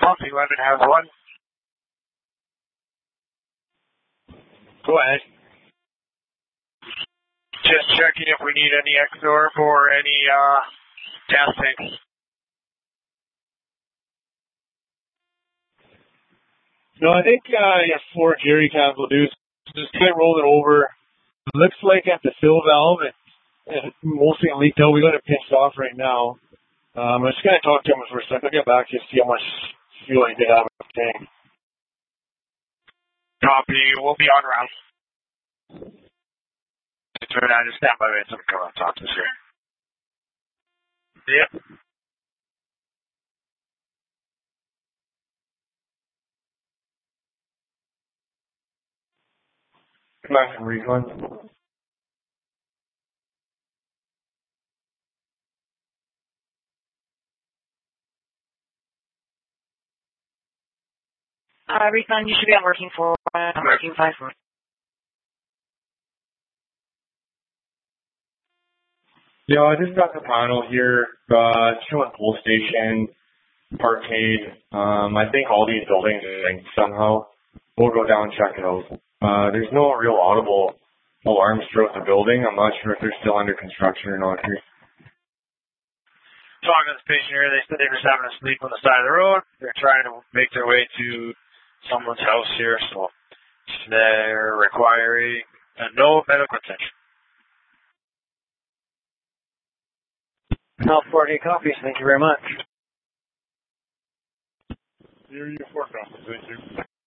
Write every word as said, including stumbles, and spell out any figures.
Coffee Lemon has one. Go ahead. Just checking if we need any exorb or any uh, gas tanks. No, I think uh, yeah, four jerry cans will do. Just kind of roll it over. It looks like at the fill valve, it, it mostly leaked out. We got it pinched off right now. Um, I'm just going to talk to him for a second. I'll get back to you to see how much fuel he did have in the tank. Copy. We'll be on route. I understand by the way, someone come and talk to us here. Yep. Come back and refund. Uh, refund, you should be on working for, uh, working five four. Yeah, I just got the panel here, uh, showing Pole Station, Parkade. Um, I think all these buildings are linked somehow. We'll go down and check it out. Uh, there's no real audible alarms throughout the building. I'm not sure if they're still under construction or not here. Talking to this patient here, they said they were having to sleep on the side of the road. They're trying to make their way to someone's house here, so they're requiring uh, no medical attention. Now forty copies. Thank you very much. Here are your forecasts. Thank you.